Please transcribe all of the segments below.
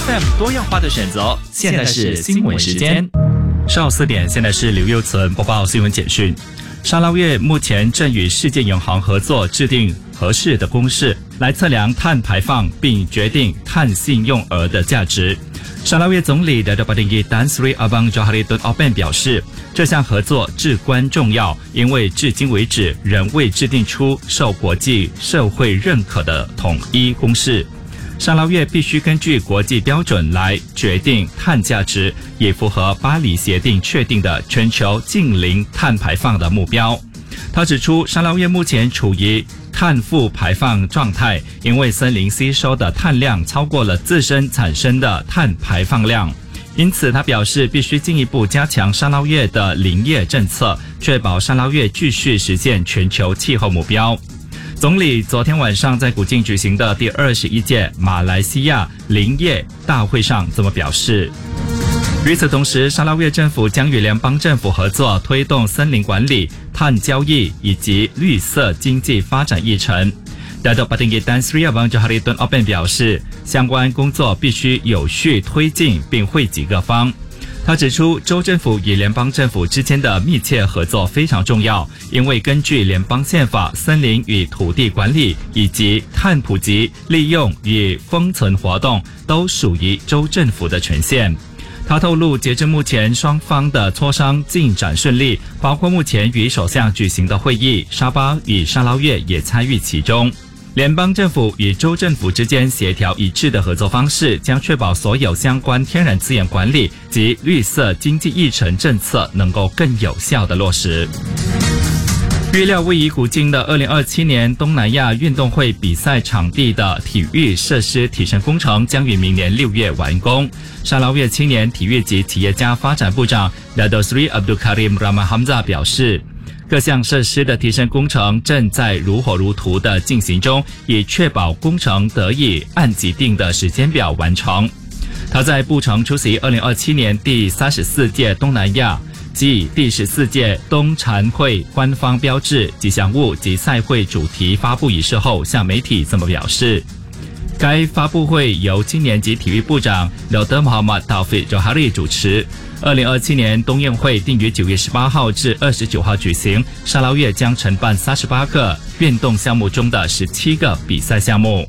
FM 多样化的选择。现在是新闻时间，上午4点，现在是刘佑存播报新闻简讯。沙捞越目前正与世界银行合作制定合适的公式，来测量碳排放，并决定碳信用额的价值。沙捞越总理Dato Patinggi Tan Sri Abang Johari Tun Open 表示，这项合作至关重要，因为至今为止仍未制定出受国际社会认可的统一公式。沙捞越必须根据国际标准来决定碳价值，也符合巴黎协定确定的全球净零碳排放的目标。他指出，沙捞越目前处于碳负排放状态，因为森林吸收的碳量超过了自身产生的碳排放量。因此他表示，必须进一步加强沙捞越的林业政策，确保沙捞越继续实现全球气候目标。总理昨天晚上在古晋举行的第21届马来西亚林业大会上这么表示。与此同时，沙捞越政府将与联邦政府合作，推动森林管理、碳交易以及绿色经济发展议程。Dato Patinggi Tan Sri Abang Johari Tun Open 表示，相关工作必须有序推进，并惠及各方。他指出，州政府与联邦政府之间的密切合作非常重要，因为根据联邦宪法，森林与土地管理以及碳普及、利用与封存活动都属于州政府的权限。他透露，截至目前，双方的磋商进展顺利，包括目前与首相举行的会议，沙巴与沙捞越也参与其中。联邦政府与州政府之间协调一致的合作方式，将确保所有相关天然资源管理及绿色经济议程政策能够更有效地落实。预料位于古晋的2027年东南亚运动会比赛场地的体育设施提升工程将于明年6月完工。沙捞越青年体育及企业家发展部长 Dato Sri Abdul Karim Rahman Hamzah 表示，各项设施的提升工程正在如火如荼的进行中，以确保工程得以按既定的时间表完成。他在布城出席2027年第34届东南亚暨第14届冬残会官方标志、吉祥物及赛会主题发布仪式后，向媒体这么表示。该发布会由青年及体育部长 Dr. Muhammad Taufik Johari 主持。2027年冬运会定于9月18号至29号举行，沙捞越将承办38个运动项目中的17个比赛项目。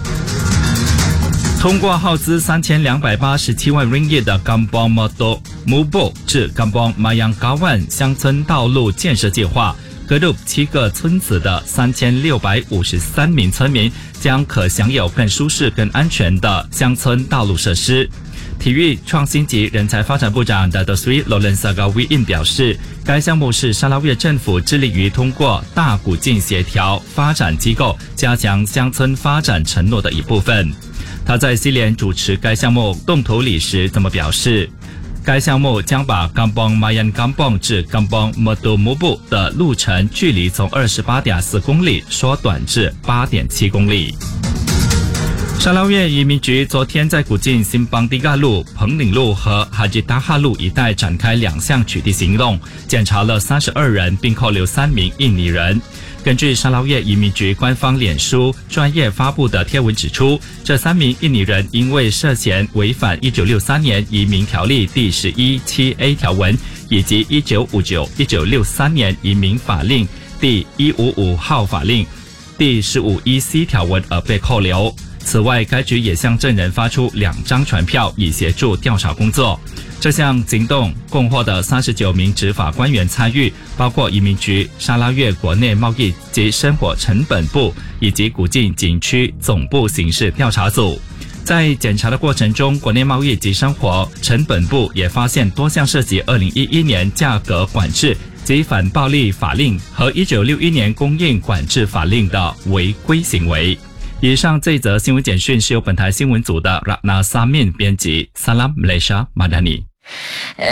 通过耗资3287万 ringgit 的 Kampung Matu Mubuk 至 Kampung Mayangkawan 乡村道路建设计划，Kedup 7个村子的3653名村民将可享有更舒适、更安全的乡村道路设施。体育创新及人才发展部长 Dato Sri Lorenza Gawiin 表示，该项目是沙捞越政府致力于通过大古晋协调发展机构加强乡村发展承诺的一部分。他在西联主持该项目动土礼时这么表示，该项目将把 Kampung Mayan Kampung 至 Kampung Matu Mubuk 的路程距离从 28.4 公里缩短至 8.7 公里。沙捞越移民局昨天在古晋新邦迪嘎路、彭岭路和哈吉达哈路一带展开2项取缔行动，检查了32人，并扣留3名印尼人。根据沙捞越移民局官方脸书专页发布的贴文指出，这3名印尼人因为涉嫌违反1963年移民条例第 11.7A 条文以及1959-1963年移民法令第155号法令第 15.1C 条文而被扣留。此外，该局也向证人发出2张传票，以协助调查工作。这项行动共获得39名执法官员参与，包括移民局、沙捞越国内贸易及生活成本部以及古晋景区总部刑事调查组。在检查的过程中，国内贸易及生活成本部也发现多项涉及2011年价格管制及反暴力法令和1961年供应管制法令的违规行为。以上这一则新闻简讯是由本台新闻组的 Ratna Samin 编辑。Salam Malaysia Madani。